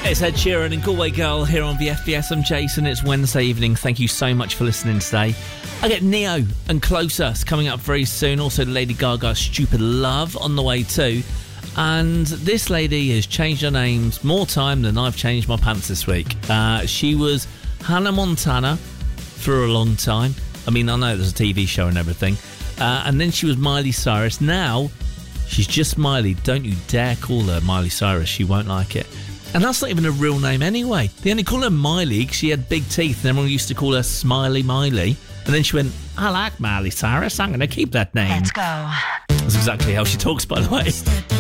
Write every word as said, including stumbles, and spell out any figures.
It's Ed Sheeran and Galway Girl here on V F B S. I'm Jason. It's Wednesday evening. Thank you so much for listening today. I get Neo and Closer coming up very soon. Also, Lady Gaga's Stupid Love on the way too. And this lady has changed her names more time than I've changed my pants this week. Uh, she was Hannah Montana for a long time. I mean, I know there's a T V show and everything. Uh, and then she was Miley Cyrus. Now, she's just Miley. Don't you dare call her Miley Cyrus. She won't like it. And that's not even a real name anyway. They only call her Miley because she had big teeth and everyone used to call her Smiley Miley. And then she went, I like Miley Cyrus. I'm going to keep that name. Let's go. That's exactly how she talks, by the way.